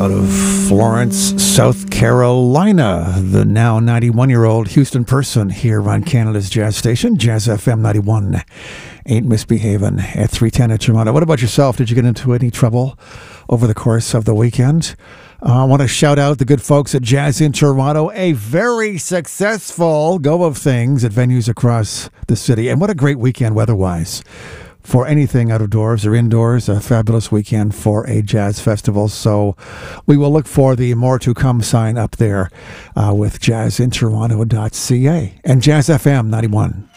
out of Florence, South Carolina. The now 91-year-old Houston person here on Canada's Jazz Station, Jazz FM 91. Ain't misbehaving at 310 at Toronto. What about yourself? Did you get into any trouble over the course of the weekend? I want to shout out the good folks at Jazz in Toronto. A very successful go of things at venues across the city. And what a great weekend weather-wise for anything outdoors or indoors. A fabulous weekend for a jazz festival. So we will look for the more to come sign up there with jazzintoronto.ca and Jazz FM 91.